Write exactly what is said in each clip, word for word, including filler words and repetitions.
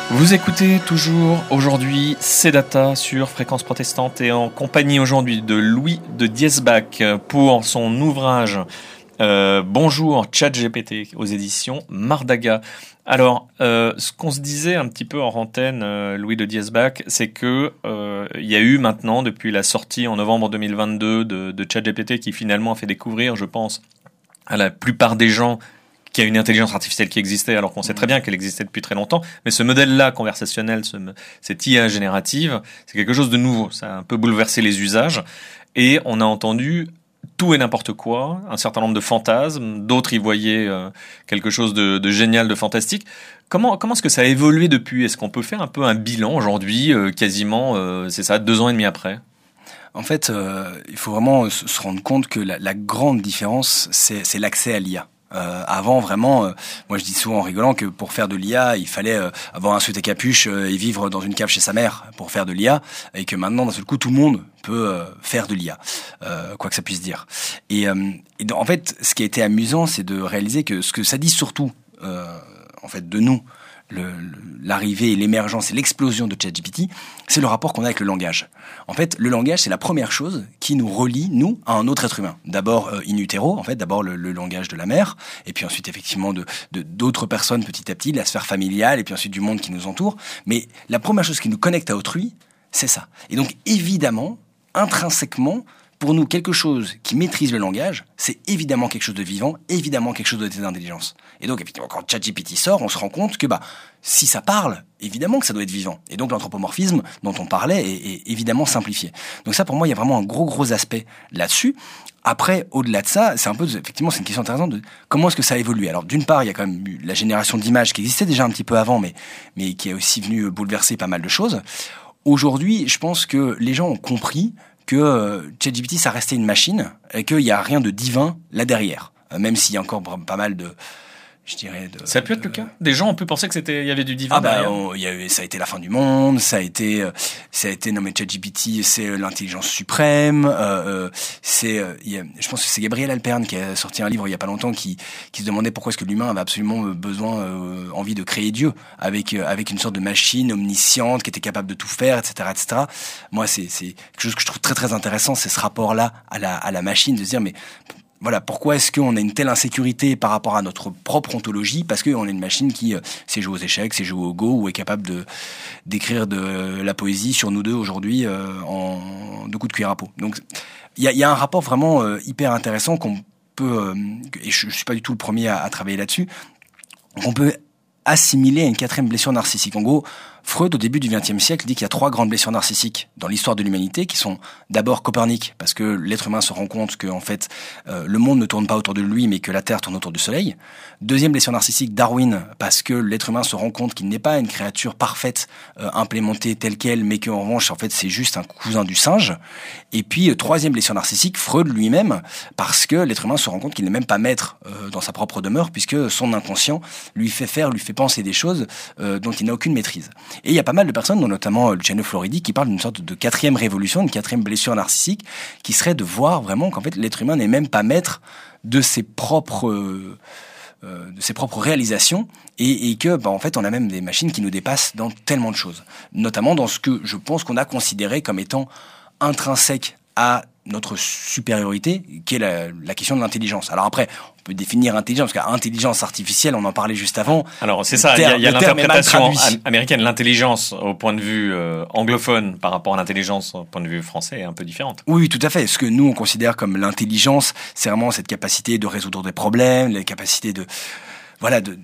Vous écoutez toujours aujourd'hui C-Data sur Fréquence Protestante et en compagnie aujourd'hui de Louis de Diesbach pour son ouvrage euh, Bonjour ChatGPT aux éditions Mardaga. Alors, euh, ce qu'on se disait un petit peu en antenne, euh, Louis de Diesbach, c'est que euh, il y a eu maintenant, depuis la sortie en novembre deux mille vingt-deux de, de ChatGPT, qui finalement a fait découvrir, je pense, à la plupart des gens qu'il y a une intelligence artificielle qui existait, alors qu'on sait très bien qu'elle existait depuis très longtemps. Mais ce modèle-là conversationnel, ce, cette I A générative, c'est quelque chose de nouveau. Ça a un peu bouleversé les usages. Et on a entendu tout et n'importe quoi, un certain nombre de fantasmes. D'autres y voyaient euh, quelque chose de, de génial, de fantastique. Comment, comment est-ce que ça a évolué depuis ? Est-ce qu'on peut faire un peu un bilan aujourd'hui, euh, quasiment, euh, c'est ça, deux ans et demi après ? En fait, euh, il faut vraiment se rendre compte que la, la grande différence, c'est, c'est l'accès à l'I A. Euh, avant, vraiment, euh, moi je dis souvent en rigolant que pour faire de l'I A, il fallait euh, avoir un sweat et capuche euh, et vivre dans une cave chez sa mère pour faire de l'I A, et que maintenant, d'un seul coup, tout le monde peut euh, faire de l'I A, euh, quoi que ça puisse dire. Et, euh, et en fait, ce qui a été amusant, c'est de réaliser que ce que ça dit surtout, euh, en fait, de nous, Le, l'arrivée et l'émergence et l'explosion de ChatGPT, c'est le rapport qu'on a avec le langage. En fait, le langage, c'est la première chose qui nous relie, nous, à un autre être humain. D'abord euh, in utero, en fait, d'abord le, le langage de la mère, et puis ensuite, effectivement, de, de, d'autres personnes petit à petit, de la sphère familiale, et puis ensuite du monde qui nous entoure. Mais la première chose qui nous connecte à autrui, c'est ça. Et donc, évidemment, intrinsèquement, pour nous, quelque chose qui maîtrise le langage, c'est évidemment quelque chose de vivant, évidemment quelque chose doté d'intelligence. Et donc, effectivement, quand ChatGPT sort, on se rend compte que, bah, si ça parle, évidemment que ça doit être vivant. Et donc, l'anthropomorphisme dont on parlait est, est évidemment simplifié. Donc ça, pour moi, il y a vraiment un gros, gros aspect là-dessus. Après, au-delà de ça, c'est un peu, effectivement, c'est une question intéressante de comment est-ce que ça a évolué. Alors, d'une part, il y a quand même eu la génération d'images qui existait déjà un petit peu avant, mais, mais qui est aussi venue bouleverser pas mal de choses. Aujourd'hui, je pense que les gens ont compris que euh, ChatGPT, ça restait une machine et qu'il n'y a rien de divin là derrière. Euh, même s'il y a encore pas mal de... Je dirais de, ça a pu être de... le cas. Des gens ont pu penser que c'était, il y avait du divin. Ah bah, on, y a, ça a été la fin du monde, ça a été, ça a été non mais ChatGPT, c'est l'intelligence suprême. Euh, c'est, y a, je pense que c'est Gabriel Alpern qui a sorti un livre il y a pas longtemps qui, qui se demandait pourquoi est-ce que l'humain avait absolument besoin, euh, envie de créer Dieu avec, avec une sorte de machine omnisciente qui était capable de tout faire, et cetera, et cetera. Moi, c'est, c'est quelque chose que je trouve très très intéressant, c'est ce rapport-là à la, à la machine, de se dire mais voilà, pourquoi est-ce qu'on a une telle insécurité par rapport à notre propre ontologie ? Parce qu'on est une machine qui euh, sait jouer aux échecs, sait jouer au Go, ou est capable de d'écrire de la poésie sur nous deux aujourd'hui euh, en deux coups de cuillère à peau. Donc, il y a, y a un rapport vraiment euh, hyper intéressant qu'on peut, euh, et je, je suis pas du tout le premier à, à travailler là-dessus, qu'on peut assimiler à une quatrième blessure narcissique. En gros, Freud, au début du vingtième siècle, dit qu'il y a trois grandes blessures narcissiques dans l'histoire de l'humanité, qui sont d'abord Copernic, parce que l'être humain se rend compte que en fait euh, le monde ne tourne pas autour de lui, mais que la Terre tourne autour du Soleil. Deuxième blessure narcissique, Darwin, parce que l'être humain se rend compte qu'il n'est pas une créature parfaite, euh, implémentée telle qu'elle, mais qu'en revanche, en fait, c'est juste un cousin du singe. Et puis, euh, troisième blessure narcissique, Freud lui-même, parce que l'être humain se rend compte qu'il n'est même pas maître euh, dans sa propre demeure, puisque son inconscient lui fait faire, lui fait penser des choses euh, dont il n'a aucune maîtrise. Et il y a pas mal de personnes, dont notamment Luciano Floridi, qui parlent d'une sorte de quatrième révolution, une quatrième blessure narcissique, qui serait de voir vraiment qu'en fait l'être humain n'est même pas maître de ses propres euh, euh, de ses propres réalisations, et, et que bah, en fait on a même des machines qui nous dépassent dans tellement de choses, notamment dans ce que je pense qu'on a considéré comme étant intrinsèque à notre supériorité, qui est la, la question de l'intelligence. Alors après, on peut définir intelligence, parce qu'intelligence artificielle, on en parlait juste avant. Alors c'est ça, il y a, y a l'interprétation américaine. L'intelligence au point de vue euh, anglophone par rapport à l'intelligence au point de vue français est un peu différente. Oui, tout à fait. Ce que nous, on considère comme l'intelligence, c'est vraiment cette capacité de résoudre des problèmes, la capacité de... Voilà, de... de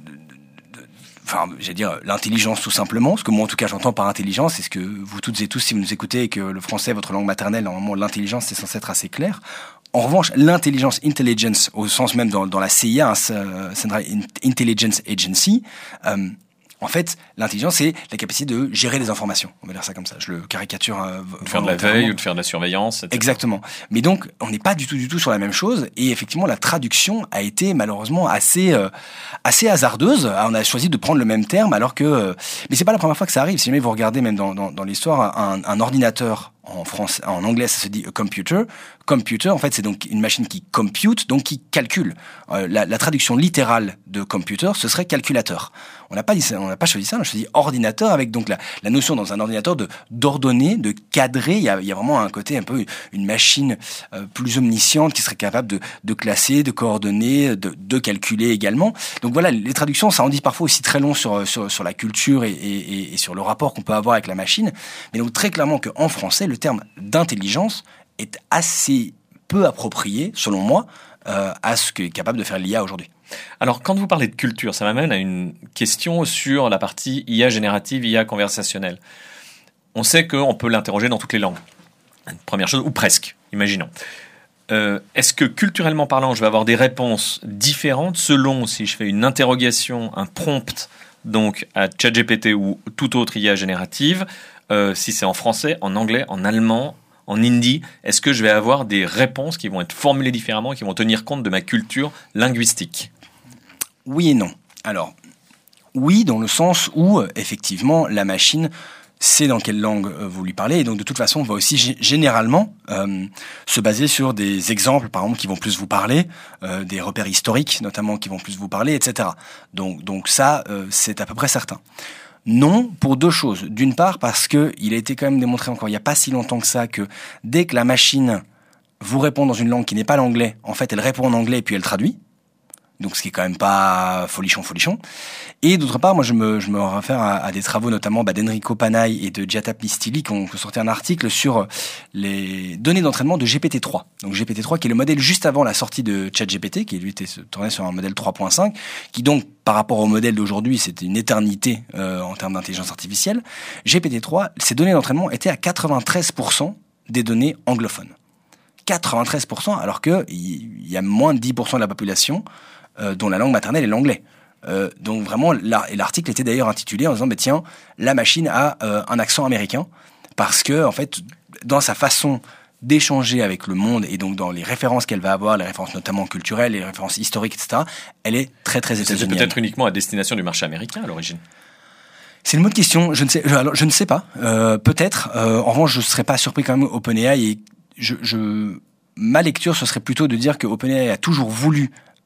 Enfin, j'allais dire l'intelligence tout simplement, ce que moi en tout cas j'entends par intelligence, c'est ce que vous toutes et tous, si vous nous écoutez et que le français est votre langue maternelle, normalement l'intelligence c'est censé être assez clair. En revanche, l'intelligence, intelligence, au sens même dans, dans la C I A, hein, Central Intelligence Agency, euh, en fait, l'intelligence, c'est la capacité de gérer les informations. On va dire ça comme ça. Je le caricature. Euh, de faire de la veille ou de faire de la surveillance. et cetera. Exactement. Mais donc, on n'est pas du tout, du tout sur la même chose. Et effectivement, la traduction a été malheureusement assez, euh, assez hasardeuse. On a choisi de prendre le même terme, alors que. Euh, mais c'est pas la première fois que ça arrive. Si jamais vous regardez même dans, dans, dans l'histoire, un, un ordinateur En français, en anglais, ça se dit a computer. Computer, en fait, c'est donc une machine qui compute, donc qui calcule. Euh, la, la traduction littérale de computer, ce serait calculateur. On n'a pas dit ça, on n'a pas choisi ça, on a choisi ordinateur avec donc la, la notion dans un ordinateur de d'ordonner, de cadrer. Il y a, il y a vraiment un côté un peu une machine euh, plus omnisciente qui serait capable de, de classer, de coordonner, de, de calculer également. Donc voilà, les traductions, ça en dit parfois aussi très long sur sur, sur la culture et, et, et sur le rapport qu'on peut avoir avec la machine. Mais donc très clairement qu'en français, le terme d'intelligence est assez peu approprié, selon moi, euh, à ce qu'est capable de faire l'I A aujourd'hui. Alors, quand vous parlez de culture, ça m'amène à une question sur la partie I A générative, I A conversationnelle. On sait qu'on peut l'interroger dans toutes les langues. Première chose, ou presque, imaginons. Euh, est-ce que culturellement parlant, je vais avoir des réponses différentes selon si je fais une interrogation, un prompt, donc à ChatGPT ou toute autre I A générative, euh, si c'est en français, en anglais, en allemand, en hindi, est-ce que je vais avoir des réponses qui vont être formulées différemment et qui vont tenir compte de ma culture linguistique ? Oui et non. Alors, oui, dans le sens où, effectivement, la machine sait dans quelle langue vous lui parlez, et donc de toute façon, va aussi g- généralement euh, se baser sur des exemples, par exemple, qui vont plus vous parler, euh, des repères historiques, notamment, qui vont plus vous parler, et cetera. Donc, donc ça, euh, c'est à peu près certain. Non, pour deux choses. D'une part, parce que il a été quand même démontré encore il n'y a pas si longtemps que ça que dès que la machine vous répond dans une langue qui n'est pas l'anglais, en fait, elle répond en anglais et puis elle traduit. Donc, ce qui est quand même pas folichon, folichon. Et d'autre part, moi, je me, je me réfère à, à des travaux, notamment, bah, d'Enrico Panay et de Giata Pistili, qui ont sorti un article sur les données d'entraînement de G P T trois. Donc, G P T trois, qui est le modèle juste avant la sortie de ChatGPT, qui lui était tourné sur un modèle trois point cinq, qui donc, par rapport au modèle d'aujourd'hui, c'était une éternité, euh, en termes d'intelligence artificielle. G P T trois, ces données d'entraînement étaient à quatre-vingt-treize pour cent des données anglophones. quatre-vingt-treize pour cent, alors que il y a moins de dix pour cent de la population Euh, dont la langue maternelle est l'anglais. Euh, donc vraiment, là, et l'article était d'ailleurs intitulé en disant, bah, tiens, la machine a euh, un accent américain, parce que en fait, dans sa façon d'échanger avec le monde, et donc dans les références qu'elle va avoir, les références notamment culturelles, les références historiques, et cetera, elle est très très états-unienne. C'est peut-être uniquement à destination du marché américain à l'origine. C'est une bonne question. Je ne sais, alors, je ne sais pas. Euh, peut-être. Euh, en revanche, je ne serais pas surpris quand même. OpenAI et je, je ma lecture, ce serait plutôt de dire que OpenAI a toujours voulu